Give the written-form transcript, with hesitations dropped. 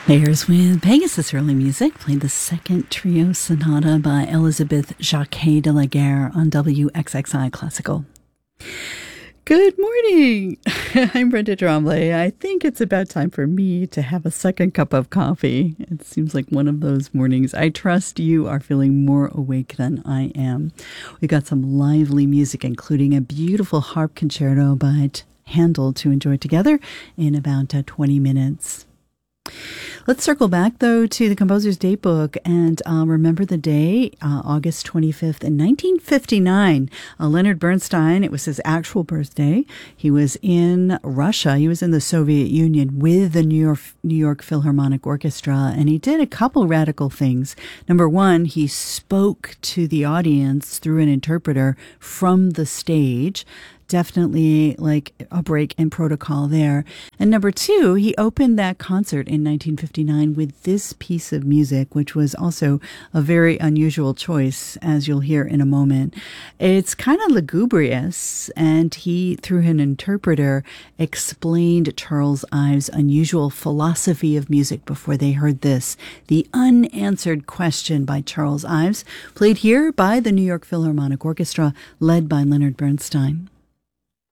Airs with Pegasus Early Music played the second trio sonata by Elizabeth Jacquet de la Guerre on WXXI Classical. Good morning. I'm Brenda Tremblay. I think it's about time for me to have a second cup of coffee. It seems like one of those mornings. I trust you are feeling more awake than I am. We got some lively music, including a beautiful harp concerto by Handel to enjoy together in about 20 minutes. Let's circle back, though, to the Composer's Datebook and remember the day, August 25th in 1959. Leonard Bernstein, it was his actual birthday. He was in Russia. He was in the Soviet Union with the New York Philharmonic Orchestra, and he did a couple radical things. Number one, he spoke to the audience through an interpreter from the stage. Definitely like a break in protocol there. And number two, he opened that concert in 1959 with this piece of music, which was also a very unusual choice, as you'll hear in a moment. It's kind of lugubrious, and he, through an interpreter, explained Charles Ives' unusual philosophy of music before they heard this. The Unanswered Question by Charles Ives, played here by the New York Philharmonic Orchestra, led by Leonard Bernstein.